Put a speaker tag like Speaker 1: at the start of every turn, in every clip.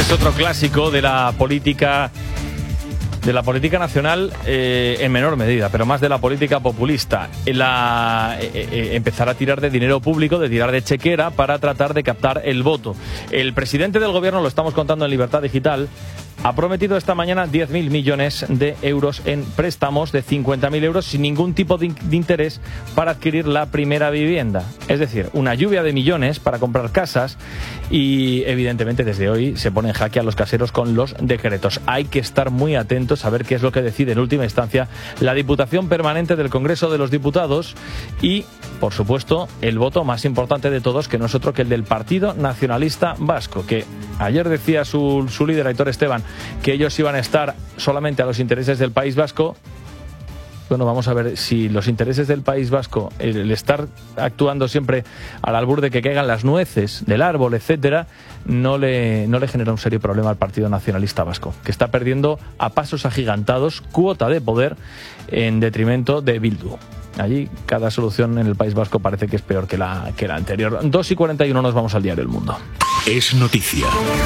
Speaker 1: Es otro clásico de la política nacional, en menor medida, pero más de la política populista. Empezar a tirar de dinero público, de tirar de chequera para tratar de captar el voto. El presidente del gobierno, lo estamos contando en Libertad Digital, ha prometido esta mañana 10.000 millones de euros en préstamos de 50.000 euros sin ningún tipo de interés para adquirir la primera vivienda. Es decir, una lluvia de millones para comprar casas y, evidentemente, desde hoy se pone en jaque a los caseros con los decretos. Hay que estar muy atentos a ver qué es lo que decide en última instancia la Diputación Permanente del Congreso de los Diputados y, por supuesto, el voto más importante de todos, que no es otro que el del Partido Nacionalista Vasco, que ayer decía su líder, Aitor Esteban, que ellos iban a estar solamente a los intereses del País Vasco. Bueno, vamos a ver si los intereses del País Vasco, el estar actuando siempre al albur de que caigan las nueces del árbol, etcétera, no le genera un serio problema al Partido Nacionalista Vasco, que está perdiendo a pasos agigantados cuota de poder en detrimento de Bildu. Allí cada solución en el País Vasco parece que es peor que la anterior. 2:41 nos vamos al diario El Mundo.
Speaker 2: Es noticia.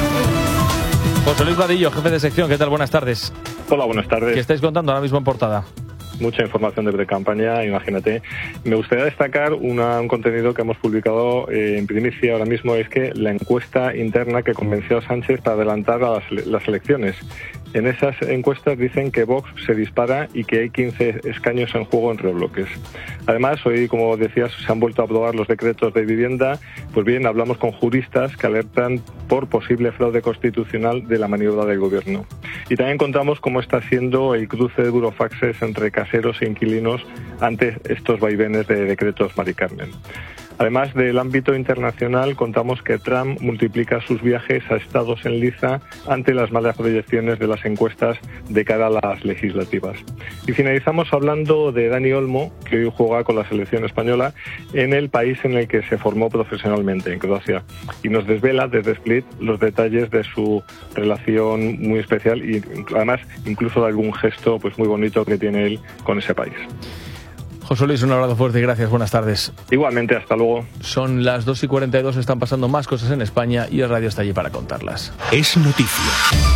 Speaker 1: José Luis Vadillo, jefe de sección, ¿qué tal? Buenas tardes.
Speaker 3: Hola, buenas tardes.
Speaker 1: ¿Qué estáis contando ahora mismo en portada?
Speaker 3: Mucha información de precampaña, imagínate. Me gustaría destacar un contenido que hemos publicado en primicia ahora mismo, es que la encuesta interna que convenció a Sánchez para adelantar a las elecciones. En esas encuestas dicen que Vox se dispara y que hay 15 escaños en juego entre bloques. Además, hoy, como decías, se han vuelto a aprobar los decretos de vivienda. Pues bien, hablamos con juristas que alertan por posible fraude constitucional de la maniobra del gobierno. Y también contamos cómo está siendo el cruce de burofaxes entre caseros e inquilinos ante estos vaivenes de decretos Mari Carmen. Además del ámbito internacional, contamos que Trump multiplica sus viajes a estados en liza ante las malas proyecciones de las encuestas de cara a las legislativas. Y finalizamos hablando de Dani Olmo, que hoy juega con la selección española en el país en el que se formó profesionalmente, en Croacia. Y nos desvela desde Split los detalles de su relación muy especial y además incluso de algún gesto pues muy bonito que tiene él con ese país.
Speaker 1: José Luis, un abrazo fuerte y gracias, buenas tardes.
Speaker 3: Igualmente, hasta luego.
Speaker 1: Son las 2:42, están pasando más cosas en España y el radio está allí para contarlas.
Speaker 2: Es noticia.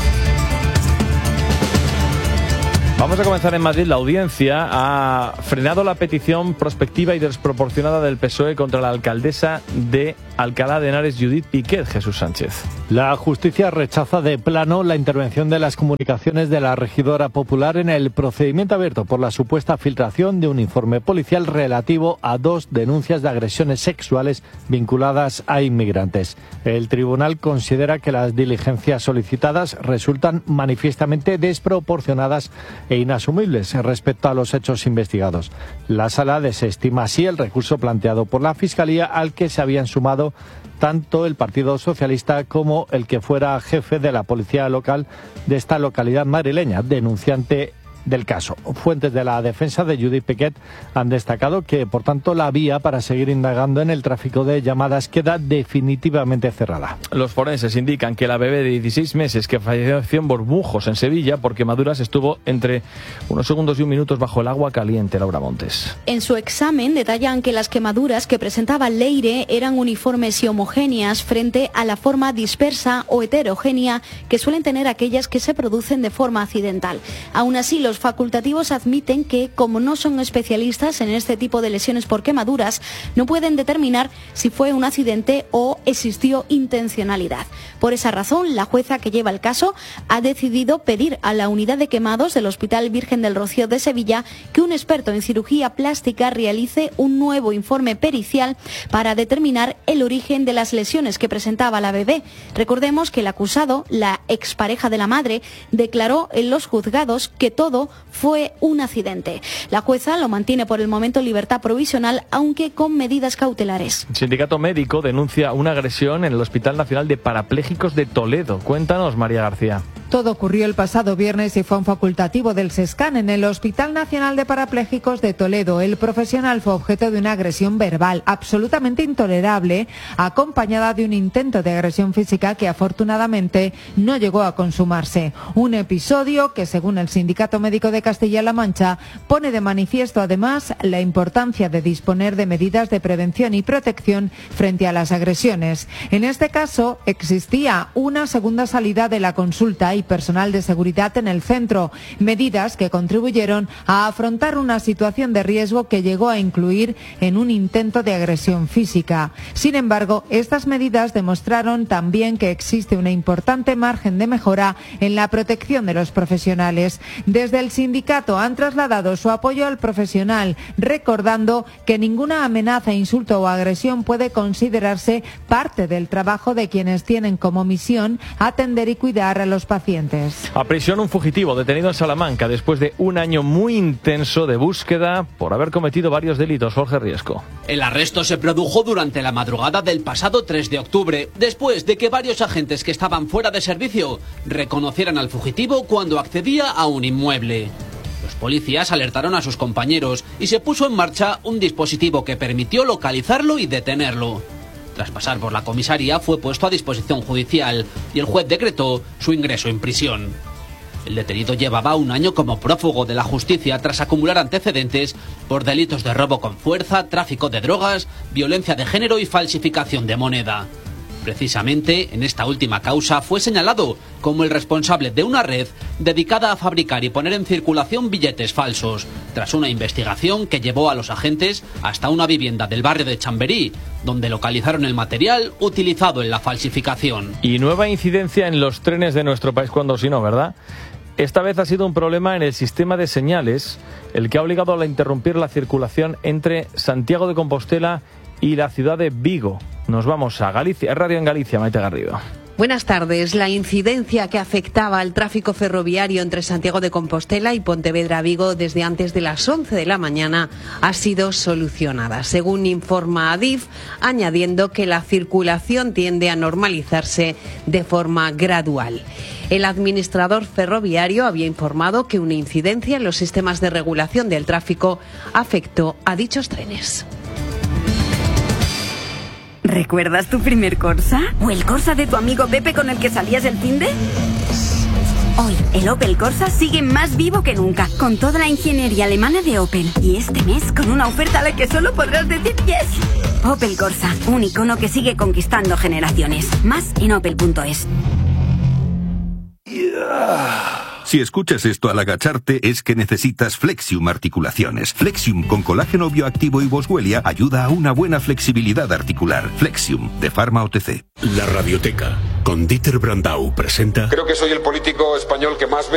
Speaker 1: Vamos a comenzar en Madrid. La audiencia ha frenado la petición prospectiva y desproporcionada del PSOE contra la alcaldesa de Alcalá de Henares, Judith Piquet, Jesús Sánchez.
Speaker 4: La justicia rechaza de plano la intervención de las comunicaciones de la regidora popular en el procedimiento abierto por la supuesta filtración de un informe policial relativo a 2 denuncias de agresiones sexuales vinculadas a inmigrantes. El tribunal considera que las diligencias solicitadas resultan manifiestamente desproporcionadas e inasumibles respecto a los hechos investigados. La sala desestima así el recurso planteado por la Fiscalía, al que se habían sumado tanto el Partido Socialista como el que fuera jefe de la policía local de esta localidad madrileña, denunciante del caso. Fuentes de la defensa de Judith Piquet han destacado que, por tanto, la vía para seguir indagando en el tráfico de llamadas queda definitivamente cerrada.
Speaker 1: Los forenses indican que la bebé de 16 meses que falleció en Bormujos, en Sevilla, por quemaduras, estuvo entre unos segundos y un minuto bajo el agua caliente. Laura Montes.
Speaker 5: En su examen detallan que las quemaduras que presentaba Leire eran uniformes y homogéneas frente a la forma dispersa o heterogénea que suelen tener aquellas que se producen de forma accidental. Aún así, los facultativos admiten que, como no son especialistas en este tipo de lesiones por quemaduras, no pueden determinar si fue un accidente o existió intencionalidad. Por esa razón, la jueza que lleva el caso ha decidido pedir a la unidad de quemados del Hospital Virgen del Rocío de Sevilla que un experto en cirugía plástica realice un nuevo informe pericial para determinar el origen de las lesiones que presentaba la bebé. Recordemos que el acusado, la expareja de la madre, declaró en los juzgados que todo fue un accidente. La jueza lo mantiene por el momento en libertad provisional, aunque con medidas cautelares.
Speaker 1: El sindicato médico denuncia una agresión en el Hospital Nacional de Parapléjicos de Toledo. Cuéntanos, María García.
Speaker 6: Todo ocurrió el pasado viernes y fue un facultativo del SESCAN en el Hospital Nacional de Parapléjicos de Toledo. El profesional fue objeto de una agresión verbal absolutamente intolerable, acompañada de un intento de agresión física que afortunadamente no llegó a consumarse. Un episodio que, según el Sindicato Médico de Castilla-La Mancha, pone de manifiesto además la importancia de disponer de medidas de prevención y protección frente a las agresiones. En este caso, existía una segunda salida de la consulta y personal de seguridad en el centro, medidas que contribuyeron a afrontar una situación de riesgo que llegó a incluir en un intento de agresión física. Sin embargo, estas medidas demostraron también que existe una importante margen de mejora en la protección de los profesionales. Desde el sindicato han trasladado su apoyo al profesional, recordando que ninguna amenaza, insulto o agresión puede considerarse parte del trabajo de quienes tienen como misión atender y cuidar a los pacientes.
Speaker 1: A prisión un fugitivo detenido en Salamanca después de un año muy intenso de búsqueda por haber cometido varios delitos. Jorge Riesco.
Speaker 7: El arresto se produjo durante la madrugada del pasado 3 de octubre, después de que varios agentes que estaban fuera de servicio reconocieran al fugitivo cuando accedía a un inmueble. Los policías alertaron a sus compañeros y se puso en marcha un dispositivo que permitió localizarlo y detenerlo. Tras pasar por la comisaría fue puesto a disposición judicial y el juez decretó su ingreso en prisión. El detenido llevaba un año como prófugo de la justicia tras acumular antecedentes por delitos de robo con fuerza, tráfico de drogas, violencia de género y falsificación de moneda. Precisamente en esta última causa fue señalado como el responsable de una red dedicada a fabricar y poner en circulación billetes falsos, tras una investigación que llevó a los agentes hasta una vivienda del barrio de Chamberí, donde localizaron el material utilizado en la falsificación.
Speaker 1: Y nueva incidencia en los trenes de nuestro país, cuando si no, ¿verdad? Esta vez ha sido un problema en el sistema de señales, el que ha obligado a interrumpir la circulación entre Santiago de Compostela y la ciudad de Vigo. Nos vamos a Galicia, Radio en Galicia, Maite Garrido.
Speaker 8: Buenas tardes. La incidencia que afectaba al tráfico ferroviario entre Santiago de Compostela y Pontevedra-Vigo desde antes de las 11 de la mañana ha sido solucionada, según informa Adif, añadiendo que la circulación tiende a normalizarse de forma gradual. El administrador ferroviario había informado que una incidencia en los sistemas de regulación del tráfico afectó a dichos trenes.
Speaker 9: ¿Recuerdas tu primer Corsa? ¿O el Corsa de tu amigo Pepe con el que salías el finde? Hoy, el Opel Corsa sigue más vivo que nunca, con toda la ingeniería alemana de Opel. Y este mes, con una oferta a la que solo podrás decir yes. Opel Corsa, un icono que sigue conquistando generaciones. Más en opel.es.
Speaker 2: Si escuchas esto al agacharte es que necesitas Flexium Articulaciones. Flexium con colágeno bioactivo y boswellia ayuda a una buena flexibilidad articular. Flexium, de Pharma OTC.
Speaker 10: La Radioteca, con Dieter Brandau, presenta...
Speaker 11: Creo que soy el político español que más